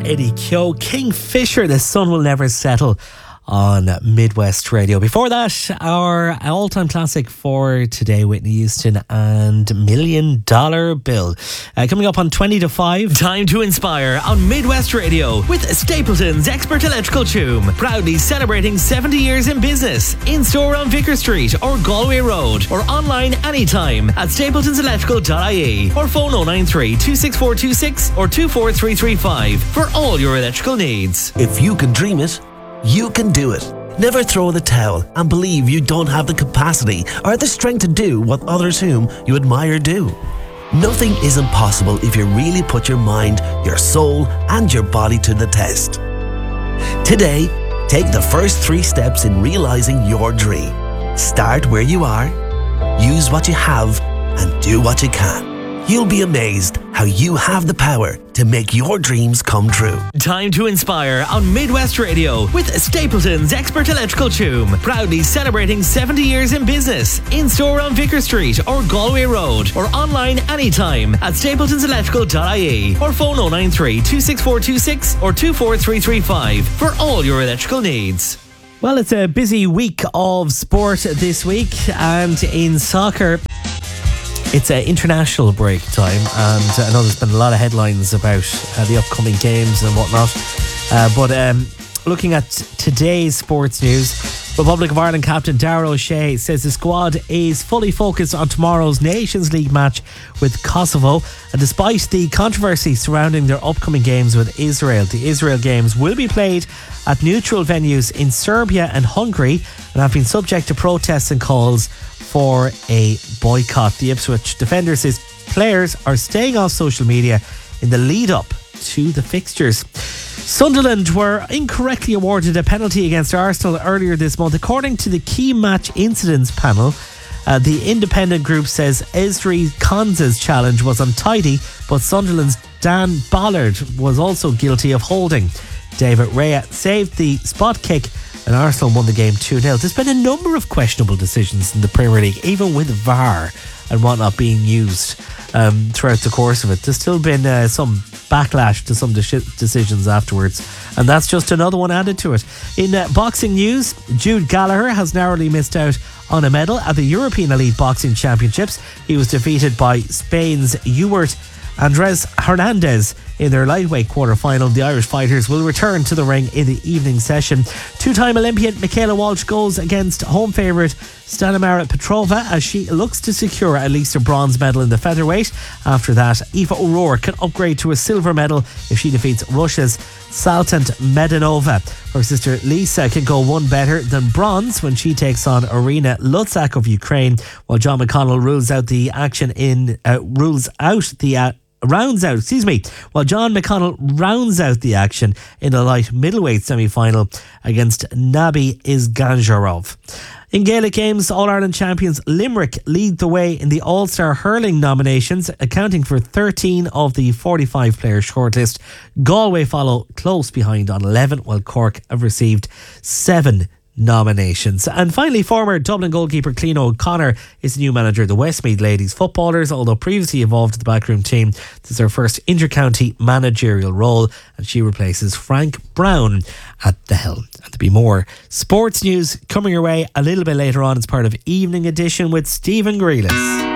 Eddie Kyo, Kingfisher, The Sun Will Never Settle on Midwest Radio. Before that, our all-time classic for today, Whitney Houston and $1 Million Bill. Coming up on 20 to 5. Time to inspire on Midwest Radio with Stapleton's Expert Electrical Choom. Proudly celebrating 70 years in business. In-store on Vicar Street or Galway Road, or online anytime at stapletonselectrical.ie, or phone 093 26426 or 24335 for all your electrical needs. If you can dream it, you can do it. Never throw the towel and believe you don't have the capacity or the strength to do what others whom you admire do. Nothing is impossible if you really put your mind, your soul, and your body to the test. Today, take the first 3 steps in realizing your dream. Start where you are, use what you have, and do what you can. You'll be amazed how you have the power to make your dreams come true. Time to inspire on Midwest Radio with Stapleton's Expert Electrical Choom. Proudly celebrating 70 years in business. In-store on Vicar Street or Galway Road, or online anytime at stapletonselectrical.ie, or phone 093 26426 or 24335 for all your electrical needs. Well, it's a busy week of sport this week, and in soccer, it's an international break time, and I know there's been a lot of headlines about the upcoming games and whatnot. But looking at today's sports news, Republic of Ireland captain Darragh O'Shea says the squad is fully focused on tomorrow's Nations League match with Kosovo. And despite the controversy surrounding their upcoming games with Israel, the Israel games will be played at neutral venues in Serbia and Hungary, and have been subject to protests and calls for a boycott. The Ipswich Defenders says players are staying off social media in the lead up to the fixtures. Sunderland were incorrectly awarded a penalty against Arsenal earlier this month. According to the key match incidents panel, the independent group says Ezri Konsa's challenge was untidy, but Sunderland's Dan Ballard was also guilty of holding. David Raya saved the spot kick and Arsenal won the game 2-0. There's been a number of questionable decisions in the Premier League, even with VAR and whatnot being used throughout the course of it. There's still been some backlash to some decisions afterwards, and that's just another one added to it. In boxing news, Jude Gallagher has narrowly missed out on a medal at the European Elite Boxing Championships. He was defeated by Spain's Ewart Andres Hernandez in their lightweight quarter-final. The Irish fighters will return to the ring in the evening session. Two-time Olympian Michaela Walsh goes against home favourite Stanimira Petrova as she looks to secure at least a bronze medal in the featherweight. After that, Eva O'Rourke can upgrade to a silver medal if she defeats Russia's Saltant Medanova. Her sister Lisa can go one better than bronze when she takes on Irina Lutsak of Ukraine, while John McConnell rounds out the action in the light middleweight semi-final against Nabi Isganjarov. In Gaelic games, All-Ireland champions Limerick lead the way in the All-Star Hurling nominations, accounting for 13 of the 45-player shortlist. Galway follow close behind on 11, while Cork have received 7 nominations. And finally, former Dublin goalkeeper Clean O'Connor is the new manager of the Westmeath Ladies footballers. Although previously involved in the backroom team, this is her first inter-county managerial role, and she replaces Frank Brown at the helm. And there'll be more sports news coming your way a little bit later on as part of Evening Edition with Stephen Grealis.